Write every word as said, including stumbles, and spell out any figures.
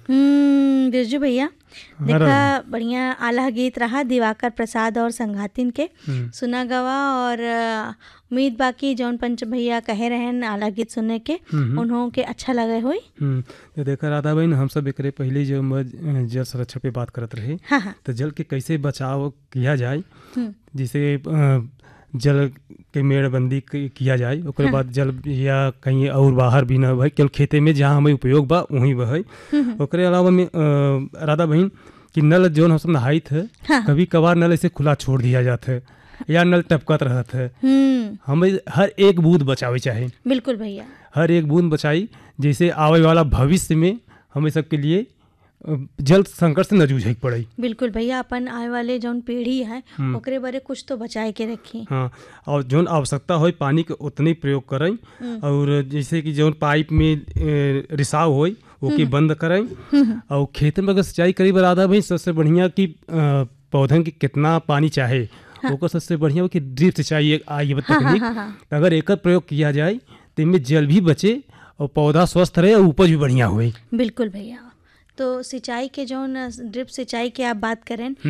हम्म बिरजू भैया, हाँ देखा राधा। बढ़िया आला गीत रहा दिवाकर प्रसाद और संघातिन के हम्म, सुना गवा। और अ, उम्मीद बाकी जौन पंच भैया कहे रहन आला गीत सुने के हम्म, हम्म, उन्हों के अच्छा लगे होई। हम्म। तो देखा राधा बहन, हम सब एकरे पहले जो हम जल संरक्षण पे बात करत रहे, हाँ हाँ। तो जल के कैसे बचाव किया जाए, हम्म, जिसे अ, जल के मेड़बंदी क- किया जाए, ओकरे हाँ। बाद जल या कहीं और बाहर भी ना बहे, केवल खेते में जहाँ हमें उपयोग बा वहीं बहे। हम्म, ओकरे अलावा में अ, राधा बहन कि नल जौन हम सब नहाइत है, हाँ। कभी कभार नल ऐसे खुला छोड़ दिया जाता है या नल टपकत रहता है। हम्म हमें हर एक बूंद बचावे चाहे, बिल्कुल भैया। हर एक बूंद बचाई, जैसे आवे वाला भविष्य में हमें सबके लिए अ, जल संकट से न जूझे पड़े। बिल्कुल भैया, अपन आए वाले जौन पीढ़ी है हम्म। ओकरे बारे कुछ तो बचाए के रखी। हाँ, और जौन आवश्यकता हो पानी के उतने ही प्रयोग करें, हम्म, और जैसे कि जौन पाइप में ए, रिसाव हो ओके बंद करें। हम्म, और खेत में अगर सिंचाई करी बरादा भाई, सबसे बढ़िया कि अ, पौधन की कितना पानी चाहे, हाँ। ओकर सबसे बढ़िया हो कि ड्रिप सिंचाई एक आई है हाँ हाँ तकनीक। हाँ हाँ। तो अगर एकर प्रयोग किया जाए तो इनमें जल भी बचे और पौधा स्वस्थ रहे और उपज भी बढ़िया हुए। बिल्कुल भैया, तो सिंचाई के जौन ड्रिप सिंचाई के आप बात करें